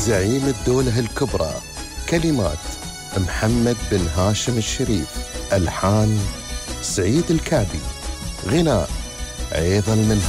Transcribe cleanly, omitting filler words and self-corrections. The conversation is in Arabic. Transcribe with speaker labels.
Speaker 1: زعيم الدولة الكبرى. كلمات محمد بن هاشم الشريف، ألحان سعيد الكابي، غناء عيض المنهاج.